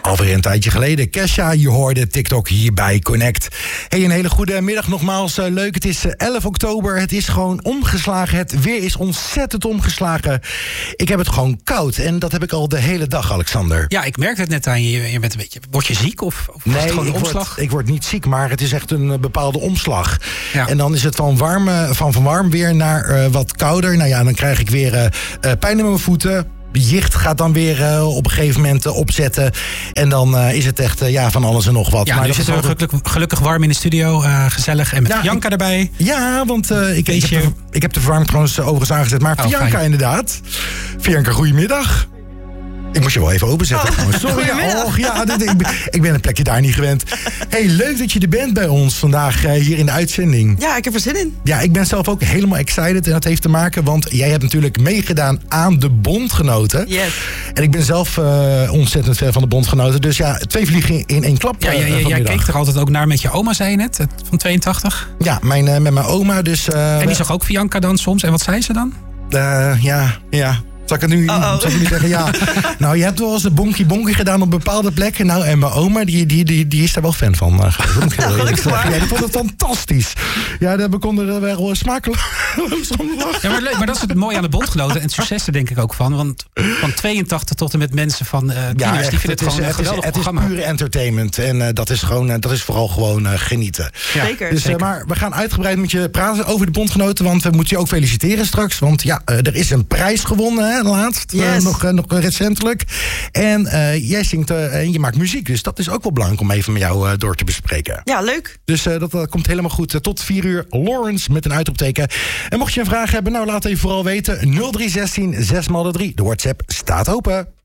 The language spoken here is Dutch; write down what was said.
Alweer een tijdje geleden. Kesha, je hoorde TikTok hier bij Connect. Hey, een hele goede middag nogmaals. Leuk, het is 11 oktober. Het is gewoon omgeslagen. Het weer is ontzettend omgeslagen. Ik heb het gewoon koud. En dat heb ik al de hele dag, Alexander. Ja, ik merkte het net aan je. Je bent een beetje, word je ziek of is het gewoon een omslag? Ik word niet ziek, maar het is echt een bepaalde omslag. Ja. En dan is het van warm weer naar wat kouder. Nou ja, dan krijg ik weer pijn in mijn voeten. Jicht gaat dan weer op een gegeven moment opzetten. En dan is het echt van alles en nog wat. Ja, maar nu zitten we gelukkig warm in de studio. Gezellig. En met Bianca erbij. Ja, want ik heb de verwarming trouwens overigens aangezet. Maar Bianca inderdaad. Bianca, goedemiddag. Ik moest je wel even openzetten. Sorry. Ik ben een plekje daar niet gewend. Hey, leuk dat je er bent bij ons vandaag hier in de uitzending. Ja, ik heb er zin in. Ja, ik ben zelf ook helemaal excited. En dat heeft te maken, want jij hebt natuurlijk meegedaan aan de Bondgenoten. Yes. En ik ben zelf ontzettend fan van de Bondgenoten. Dus ja, 2 vliegen in 1 klap. Jij keek er altijd ook naar met je oma, zei je net, van 82. Ja, met mijn oma. Dus, en die zag ook Bianca dan soms. En wat zei ze dan? Ja. Zal ik het nu zeggen? Ja. Nou, je hebt wel eens de bonkie gedaan op bepaalde plekken. Nou, en mijn oma, die is daar wel fan van. Die vond het fantastisch. Ja, we konden er wel smakelijk Ja, maar leuk. Maar dat is het mooie aan de Bondgenoten. En het succes er denk ik ook van. Want van 82 tot en met mensen van tieners, die vinden het gewoon een geweldig programma. Het is pure entertainment. En dat is vooral gewoon genieten. Ja. Zeker. Dus, zeker. Maar we gaan uitgebreid met je praten over de Bondgenoten. Want we moeten je ook feliciteren straks. Want ja, er is een prijs gewonnen, hè, laatst. Yes. Nog recentelijk. En jij zingt en je maakt muziek. Dus dat is ook wel belangrijk om even met jou door te bespreken. Ja, leuk. Dus dat komt helemaal goed. Tot 4 uur. Lawrence met een uitroepteken. En mocht je een vraag hebben, nou laat even vooral weten. 0316 6x3. De WhatsApp staat open.